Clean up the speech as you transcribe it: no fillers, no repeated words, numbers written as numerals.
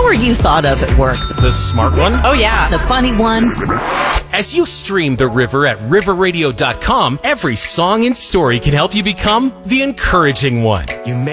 are you thought of at work? The smart one? Oh, yeah. The funny one? As you stream The River at riverradio.com, every song and story can help you become the encouraging one. You may